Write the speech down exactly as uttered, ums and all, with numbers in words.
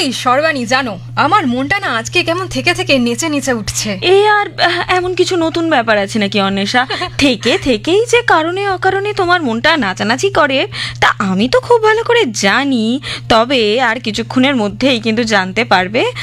সর্বাণী, জানো আমার মনটা না আজকে কেমন থেকে থেকে নেচে নেচে উঠছে। এই আর এমন কিছু নতুন ব্যাপার আছে নাকি অন্বেষা? থেকে থেকেই যে কারণে অকারণে তোমার মনটা নাচানাচি করে তা আমি তো খুব ভালো করে জানি। তবে আর কিছুক্ষণের মধ্যেই কিন্তু জানতে পারবে